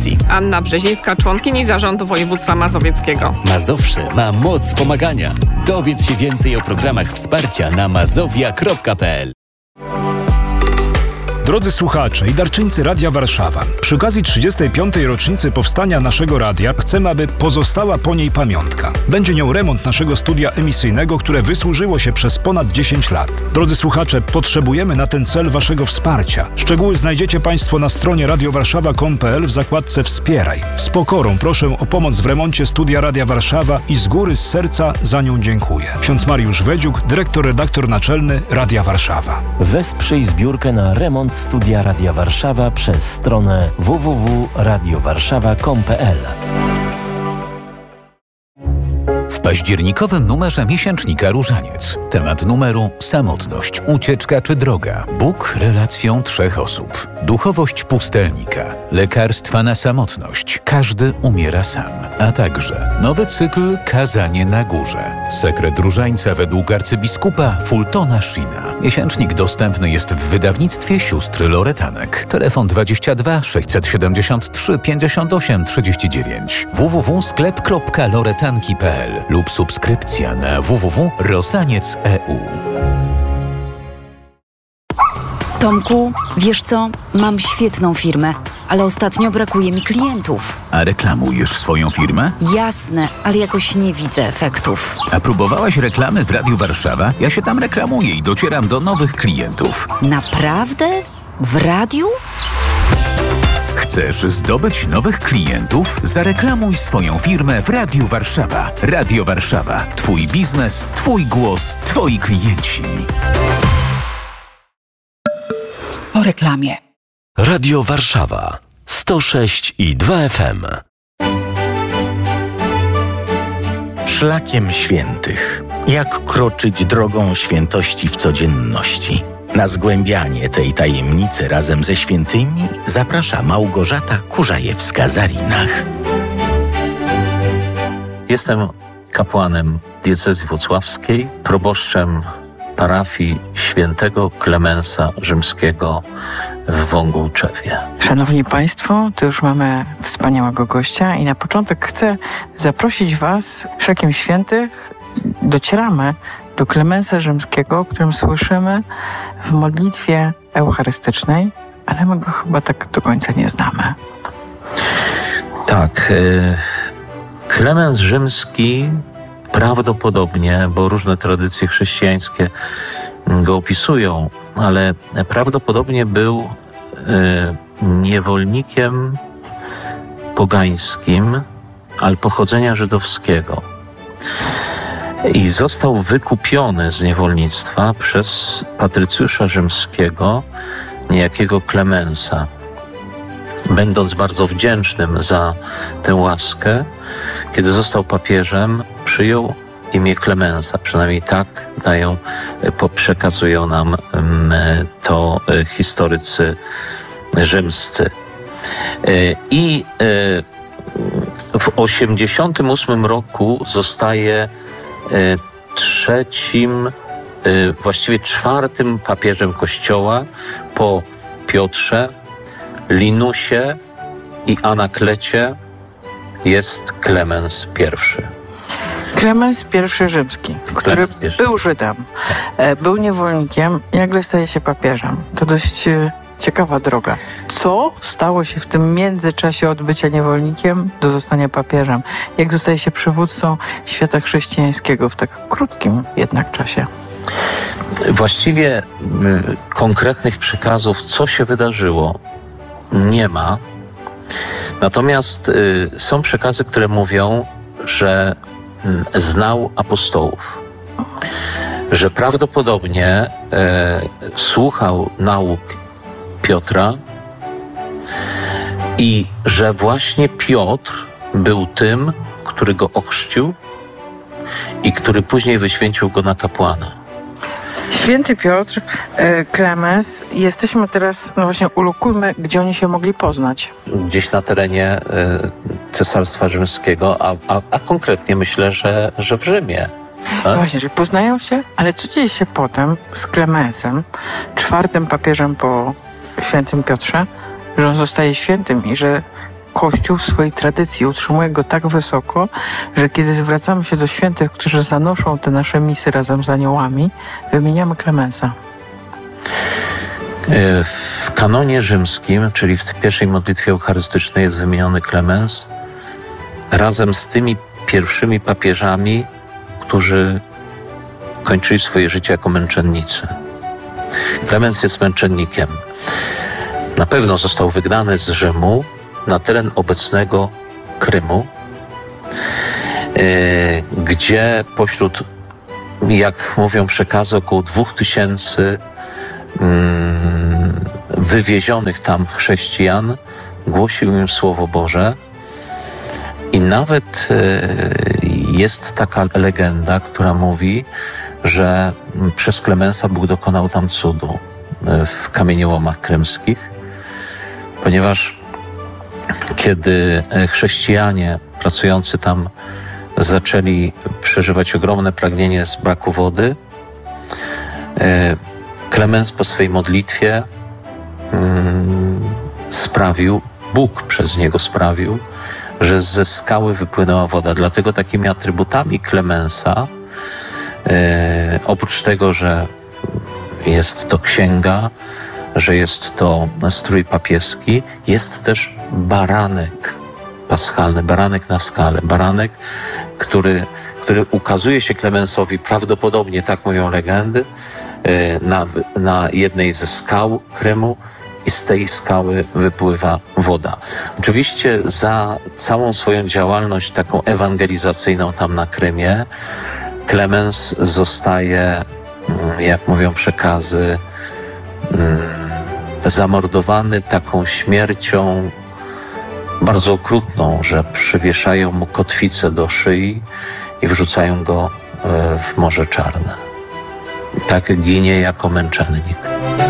Komisji. Anna Brzezińska, członkini Zarządu Województwa Mazowieckiego. Mazowsze ma moc pomagania. Dowiedz się więcej o programach wsparcia na mazowia.pl. Drodzy słuchacze i darczyńcy Radia Warszawa, przy okazji 35. rocznicy powstania naszego radia chcemy, aby pozostała po niej pamiątka. Będzie nią remont naszego studia emisyjnego, które wysłużyło się przez ponad 10 lat. Drodzy słuchacze, potrzebujemy na ten cel waszego wsparcia. Szczegóły znajdziecie państwo na stronie radiowarszawa.com.pl w zakładce Wspieraj. Z pokorą proszę o pomoc w remoncie studia Radia Warszawa i z góry, z serca za nią dziękuję. Ksiądz Mariusz Wedziuk, dyrektor-redaktor naczelny Radia Warszawa. Wesprzyj zbiórkę na remont studia Radia Warszawa przez stronę www.radiowarszawa.com.pl. W październikowym numerze miesięcznika Różaniec. Temat numeru: samotność, ucieczka czy droga. Bóg relacją 3 osób. Duchowość pustelnika. Lekarstwa na samotność. Każdy umiera sam. A także nowy cykl Kazanie na górze. Sekret Różańca według arcybiskupa Fultona Sheena. Miesięcznik dostępny jest w wydawnictwie sióstr Loretanek. Telefon 22 673 58 39. www.sklep.loretanki.pl lub subskrypcja na www.rosaniec.eu. Tomku, wiesz co? Mam świetną firmę, ale ostatnio brakuje mi klientów. A reklamujesz swoją firmę? Jasne, ale jakoś nie widzę efektów. A próbowałaś reklamy w Radiu Warszawa? Ja się tam reklamuję i docieram do nowych klientów. Naprawdę? W radiu? Chcesz zdobyć nowych klientów? Zareklamuj swoją firmę w Radiu Warszawa. Radio Warszawa. Twój biznes, twój głos, twoi klienci. Po reklamie. Radio Warszawa 106,2 FM. Szlakiem świętych. Jak kroczyć drogą świętości w codzienności? Na zgłębianie tej tajemnicy razem ze świętymi zaprasza Małgorzata Kurzajewska-Zarinach. Jestem kapłanem diecezji włocławskiej, proboszczem parafii świętego Klemensa Rzymskiego w Wągółczewie. Szanowni Państwo, to już mamy wspaniałego gościa i na początek chcę zaprosić Was szlakiem świętych. Docieramy do Klemensa Rzymskiego, o którym słyszymy w modlitwie eucharystycznej, ale my go chyba tak do końca nie znamy. Tak, Klemens Rzymski prawdopodobnie, bo różne tradycje chrześcijańskie go opisują, ale prawdopodobnie był niewolnikiem pogańskim, ale pochodzenia żydowskiego. I został wykupiony z niewolnictwa przez patrycjusza rzymskiego, niejakiego Klemensa. Będąc bardzo wdzięcznym za tę łaskę, kiedy został papieżem, przyjął imię Klemensa. Przynajmniej tak przekazują nam to historycy rzymscy. I w 88 roku zostaje trzecim, właściwie czwartym papieżem Kościoła po Piotrze, Linusie i Anaklecie jest Klemens I. Klemens I Rzymski, który był Żydem, był niewolnikiem i nagle staje się papieżem. To dość ciekawa droga. Co stało się w tym międzyczasie od bycia niewolnikiem do zostania papieżem? Jak zostaje się przywódcą świata chrześcijańskiego w tak krótkim jednak czasie? Właściwie konkretnych przekazów, co się wydarzyło, nie ma. Natomiast są przekazy, które mówią, że znał apostołów, że prawdopodobnie słuchał nauk Piotra i że właśnie Piotr był tym, który go ochrzcił i który później wyświęcił go na kapłana. Święty Piotr, Klemens, jesteśmy teraz, no właśnie ulokujmy, gdzie oni się mogli poznać. Gdzieś na terenie Cesarstwa Rzymskiego, a konkretnie myślę, że w Rzymie. Tak? Właśnie, że poznają się, ale co dzieje się potem z Klemensem, czwartym papieżem po świętym Piotrze, że on zostaje świętym i że Kościół w swojej tradycji utrzymuje go tak wysoko, że kiedy zwracamy się do świętych, którzy zanoszą te nasze misy razem z aniołami, wymieniamy Klemensa. W kanonie rzymskim, czyli w pierwszej modlitwie eucharystycznej, jest wymieniony Klemens razem z tymi pierwszymi papieżami, którzy kończyli swoje życie jako męczennicy. Klemens jest męczennikiem. Na pewno został wygnany z Rzymu na teren obecnego Krymu, gdzie pośród, jak mówią przekazy, około 2000 wywiezionych tam chrześcijan głosił im Słowo Boże. I nawet jest taka legenda, która mówi, że przez Klemensa Bóg dokonał tam cudu w kamieniołomach krymskich, ponieważ kiedy chrześcijanie pracujący tam zaczęli przeżywać ogromne pragnienie z braku wody, Klemens po swej modlitwie Bóg przez niego sprawił, że ze skały wypłynęła woda. Dlatego takimi atrybutami Klemensa, oprócz tego, że jest to księga, że jest to strój papieski, jest też baranek paschalny, baranek na skale, baranek, który ukazuje się Klemensowi prawdopodobnie, tak mówią legendy, na jednej ze skał Krymu i z tej skały wypływa woda. Oczywiście za całą swoją działalność taką ewangelizacyjną tam na Krymie Klemens zostaje, jak mówią przekazy, zamordowany taką śmiercią bardzo okrutną, że przywieszają mu kotwicę do szyi i wrzucają go w Morze Czarne. Tak ginie jako męczennik.